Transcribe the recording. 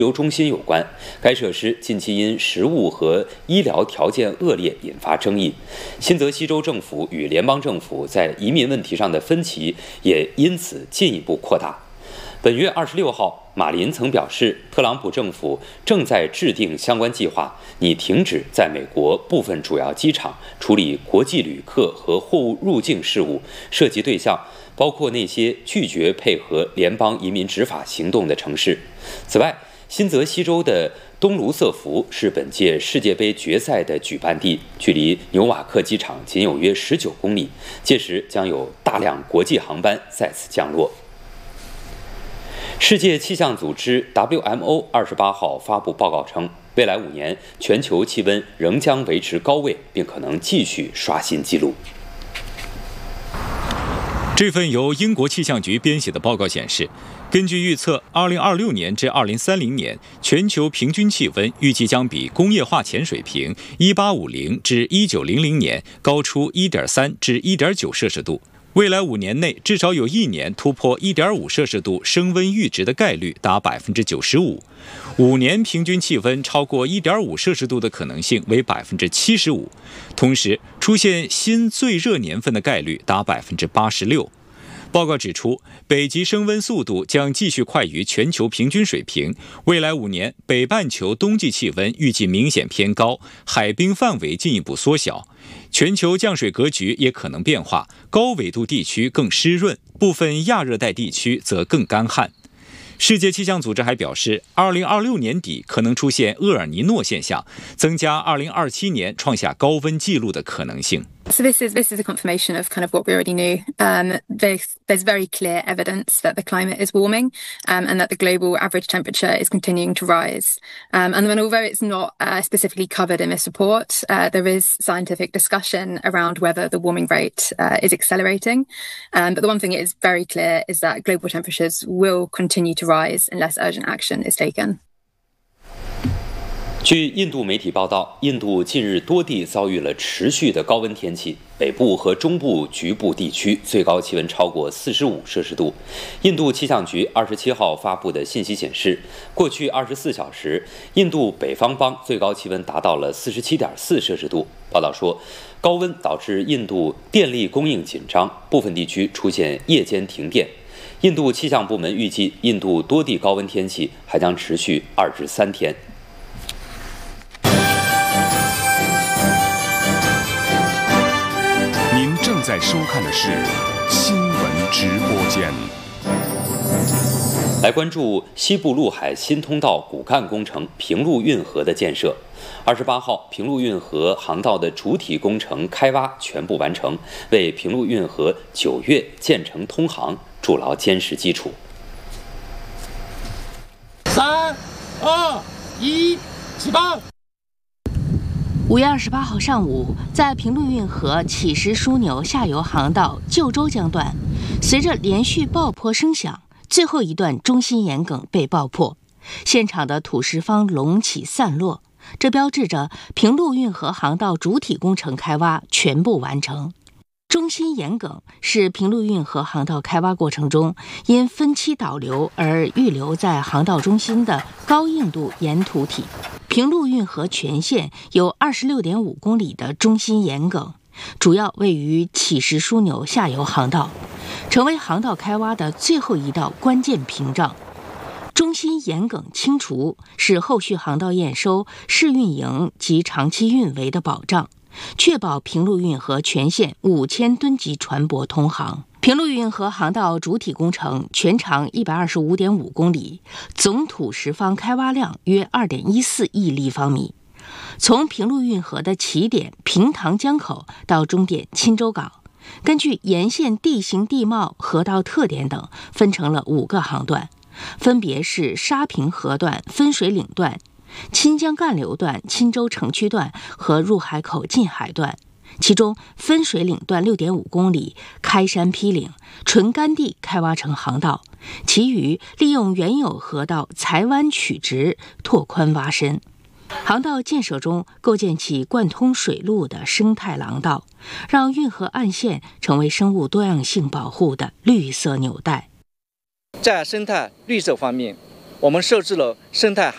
流中心有关。该设施近期因食物和医疗条件恶劣引发争议，新泽西州政府与联邦政府在移民问题上的分歧也因此进一步扩大。本月26号，马林曾表示，特朗普政府正在制定相关计划，拟停止在美国部分主要机场处理国际旅客和货物入境事务，涉及对象包括那些拒绝配合联邦移民执法行动的城市。此外，新泽西州的东卢瑟福是本届世界杯决赛的举办地，距离纽瓦克机场仅有约19公里，届时将有大量国际航班在此降落。世界气象组织 WMO 28号发布报告称，未来5年全球气温仍将维持高位，并可能继续刷新纪录。 这份由英国气象局编写的报告显示，根据预测，2026年至2030年，全球平均气温预计将比工业化前水平1850至1900年高出1.3至1.9摄氏度。未来5年内，至少有1年突破1.5摄氏度升温阈值的概率达95%，5年平均气温超过1.5摄氏度的可能性为75%，同时出现新最热年份的概率达86%。报告指出，北极升温速度将继续快于全球平均水平。未来5年，北半球冬季气温预计明显偏高，海冰范围进一步缩小，全球降水格局也可能变化，高纬度地区更湿润，部分亚热带地区则更干旱。世界气象组织还表示，2026年底可能出現厄爾尼諾現象，增加2027年創下高温紀錄的可能性。 So this is a confirmation of kind of what we already knew. There's very clear evidence that the climate is warming, and that the global average temperature is continuing to rise. And then although it's not specifically covered in this report, there is scientific discussion around whether the warming rate is accelerating. But the one thing that is very clear is that global temperatures will continue to rise unless urgent action is taken. 据印度媒体报道，印度近日多地遭遇了持续的高温天气，北部和中部局部地区最高气温超过45摄氏度。印度气象局27号发布的信息显示，过去24小时，印度北方邦最高气温达到了47.4摄氏度。报道说，高温导致印度电力供应紧张，部分地区出现夜间停电。印度气象部门预计，印度多地高温天气还将持续2至3天。 正在收看的是新闻直播间。 来关注西部陆海新通道骨干工程平陆运河的建设。28号，平陆运河航道的主体工程开挖全部完成，为平陆运河9月建成通航筑牢坚实基础。 3、2、1，起爆 ！5月28号上午，在平陆运河乞石枢纽下游航道旧州江段，随着连续爆破声响，最后一段中心岩梗被爆破，现场的土石方隆起散落，这标志着平陆运河航道主体工程开挖全部完成。中心岩梗是平陆运河航道开挖过程中因分期导流而预留在航道中心的高硬度岩土体。平陆运河全线有 26.5 公里的中心岩梗，主要位于乞石枢纽下游航道，成为航道开挖的最后一道关键屏障。中心岩梗清除是后续航道验收、试运营及长期运维的保障，确保平陆运河全线5000吨级船舶通航。平陆运河航道主体工程全长 125.5 公里，总土石方开挖量约 2.14 亿立方米。从平陆运河的起点平塘江口到终点钦州港，根据沿线地形地貌、河道特点等，分成了5个航段，分别是沙平河段、分水岭段、钦江干流段、钦州城区段和入海口进海段。其中分水岭段 6.5 公里开山劈岭，纯干地开挖成航道，其余利用原有河道裁弯曲直，拓宽挖深。航道建设中构建起贯通水路的生态廊道，让运河岸线成为生物多样性保护的绿色纽带。 在生态绿色方面，我们设置了生态